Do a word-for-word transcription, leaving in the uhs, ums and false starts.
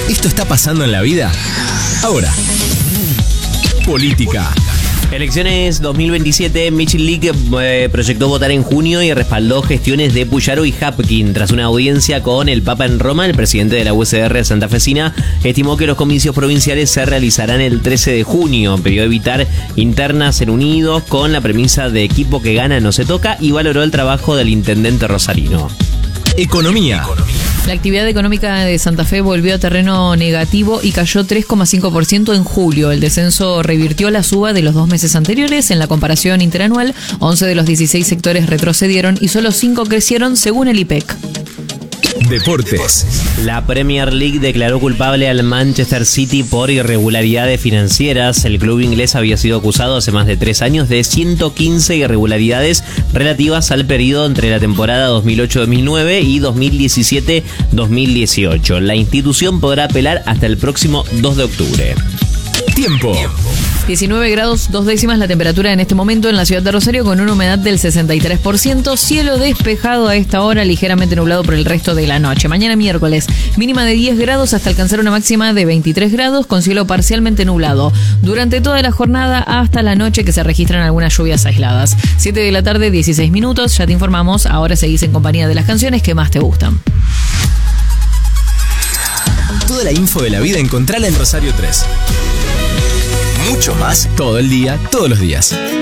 ¿Esto está pasando en la vida? Ahora, política. Elecciones dos mil veintisiete, Michel Leak eh, proyectó votar en junio y respaldó gestiones de Puyaro y Hapkin. Tras una audiencia con el Papa en Roma, el presidente de la U S R santafesina estimó que los comicios provinciales se realizarán el trece de junio. Pidió evitar internas en Unidos con la premisa de equipo que gana no se toca y valoró el trabajo del intendente rosarino. Economía. La actividad económica de Santa Fe volvió a terreno negativo y cayó tres coma cinco por ciento en julio. El descenso revirtió la suba de los dos meses anteriores. En la comparación interanual, once de los dieciséis sectores retrocedieron y solo cinco crecieron según el I P E C. Deportes. La Premier League declaró culpable al Manchester City por irregularidades financieras. El club inglés había sido acusado hace más de tres años de ciento quince irregularidades relativas al periodo entre la temporada dos mil ocho dos mil nueve y dos mil diecisiete dos mil dieciocho. La institución podrá apelar hasta el próximo dos de octubre. Tiempo. diecinueve grados, dos décimas la temperatura en este momento en la ciudad de Rosario con una humedad del sesenta y tres por ciento. Cielo despejado a esta hora, ligeramente nublado por el resto de la noche. Mañana miércoles, mínima de diez grados hasta alcanzar una máxima de veintitrés grados con cielo parcialmente nublado. Durante toda la jornada hasta la noche que se registran algunas lluvias aisladas. siete de la tarde, dieciséis minutos. Ya te informamos, ahora seguís en compañía de las canciones que más te gustan. Toda la info de la vida encontrala en Rosario tres. Mucho más todo el día, todos los días.